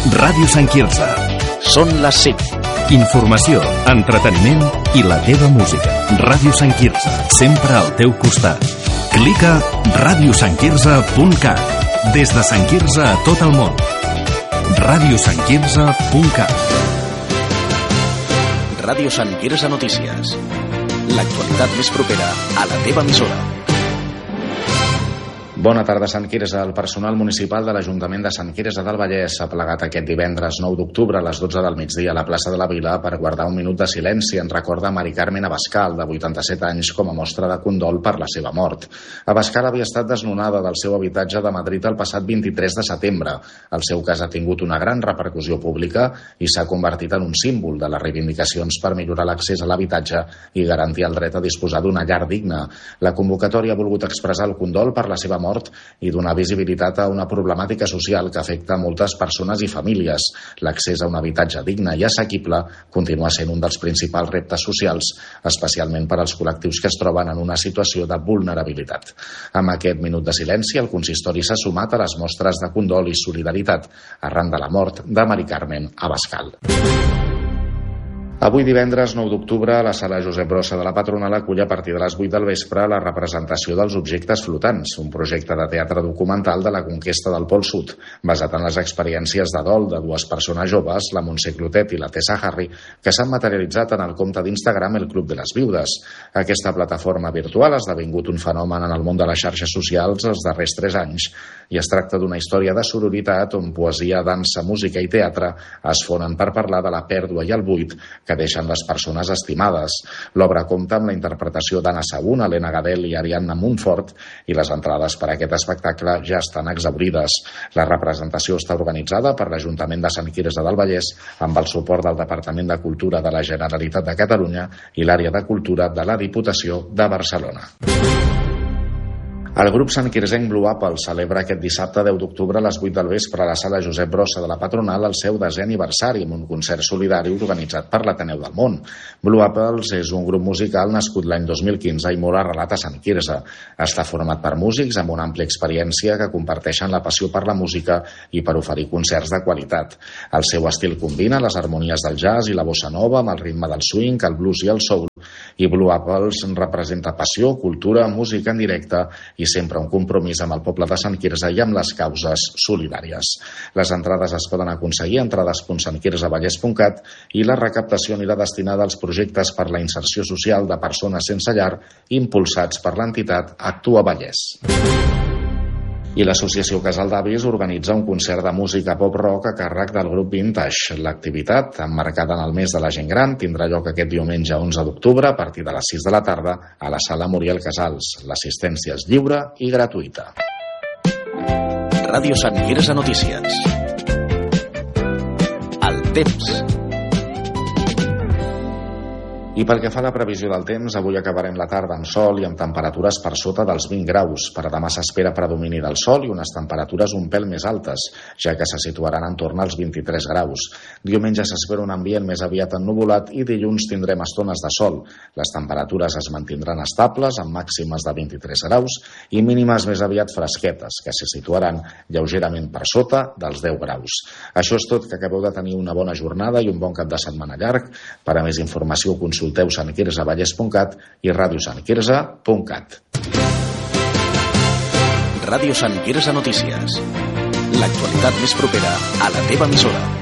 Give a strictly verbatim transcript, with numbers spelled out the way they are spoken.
Ràdio Sant Quirze. Són les cinc. Informació, entreteniment i la teva música. Ràdio Sant Quirze, sempre al teu costat. Clica ràdio sant quirze punt cat. Des de Sant Quirze a tot el món. ràdio sant quirze punt cat. Ràdio Sant Quirze Notícies. L'actualitat més propera a la teva emissora. Bona tarda, Sant Quirze. El personal municipal de l'Ajuntament de Sant Quirze del Vallès s'ha plegat aquest divendres nou d'octubre a les dotze del migdia a la plaça de la Vila per guardar un minut de silenci en record de Mari Carmen Abascal, de vuitanta-set anys, com a mostra de condol per la seva mort. Abascal havia estat desnonada del seu habitatge de Madrid el passat vint-i-tres de setembre. El seu cas ha tingut una gran repercussió pública i s'ha convertit en un símbol de les reivindicacions per millorar l'accés a l'habitatge i garantir el dret a disposar d'una llar digna. La convocatòria ha volgut expressar el condol per la seva mort i donar visibilitat a una problemàtica social que afecta moltes persones i famílies. L'accés a un habitatge digne i assequible continua sent un dels principals reptes socials, especialment per als col·lectius que es troben en una situació de vulnerabilitat. Amb aquest minut de silenci, el consistori s'ha sumat a les mostres de condol i solidaritat arran de la mort de Mari Carmen Abascal. Avui divendres nou d'octubre a la sala Josep Brossa de la Patronal acull a partir de les vuit del vespre la representació dels Objectes Flotants, un projecte de teatre documental de la conquesta del Pol Sud, basat en les experiències de dol de dues persones joves, la Montse Clotet i la Tessa Harry, que s'han materialitzat en el compte d'Instagram El Club de les Viudes. Aquesta plataforma virtual ha esdevingut un fenomen en el món de les xarxes socials els darrers tres anys i es tracta d'una història de sororitat on poesia, dansa, música i teatre es fonen per parlar de la pèrdua i el buit que deixen les persones estimades. L'obra compta amb la interpretació d'Anna Sagún, Helena Gadel i Ariadna Montfort i les entrades per a aquest espectacle ja estan exhaurides. La representació està organitzada per l'Ajuntament de Sant Quirze del Vallès amb el suport del Departament de Cultura de la Generalitat de Catalunya i l'Àrea de Cultura de la Diputació de Barcelona. El grup santquirzenc Blue Apple celebra aquest dissabte deu d'octubre a les vuit del vespre a la sala Josep Brossa de la Patronal el seu desè aniversari amb un concert solidari organitzat per l'Ateneu del Món. Blue Apples és un grup musical nascut l'any dos mil quinze i molt arrelat a Sant Quirze. Està format per músics amb una àmplia experiència que comparteixen la passió per la música i per oferir concerts de qualitat. El seu estil combina les harmonies del jazz i la bossa nova amb el ritme del swing, el blues i el soul, i Blue Apples representa passió, cultura, música en directe i sempre un compromís amb el poble de Sant Quirze i amb les causes solidàries. Les entrades es poden aconseguir a entrades punt sant quirze vallès punt cat i la recaptació anirà destinada als projectes per la inserció social de persones sense llar impulsats per l'entitat Actua Vallès. I l'associació Casal d'Avis organitza un concert de música pop-rock a càrrec del grup Vintage. L'activitat, emmarcada en el mes de la gent gran, tindrà lloc aquest diumenge onze d'octubre a partir de les sis de la tarda a la sala Muriel Casals. L'assistència és lliure i gratuïta. Ràdio Sant Quirze Notícies. El temps. I pel que fa a la previsió del temps, avui acabarem la tarda amb sol i amb temperatures per sota dels vint graus. Per demà s'espera predomini del sol i unes temperatures un pèl més altes, ja que se situaran entorn als vint-i-tres graus. Diumenge s'espera un ambient més aviat ennuvolat i dilluns tindrem estones de sol. Les temperatures es mantindran estables, amb màximes de vint-i-tres graus i mínimes més aviat fresquetes, que se situaran lleugerament per sota dels deu graus. Això és tot, que acabeu de tenir una bona jornada i un bon cap de setmana llarg. Per a més informació, consulteu sant quirze vallès punt cat i ràdio sant quirze punt cat. Ràdio Sant Quirze Notícies. L'actualitat més propera a la teva emissora.